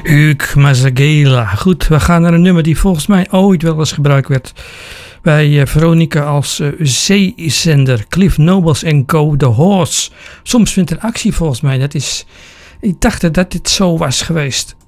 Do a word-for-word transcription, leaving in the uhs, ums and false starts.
Hugues Masekela. Goed, we gaan naar een nummer die volgens mij ooit wel eens gebruikt werd bij uh, Veronica als uh, zeezender. Cliff Nobles en Co. The Horse. Soms vindt een actie volgens mij. Dat is, ik dacht dat dit zo was geweest.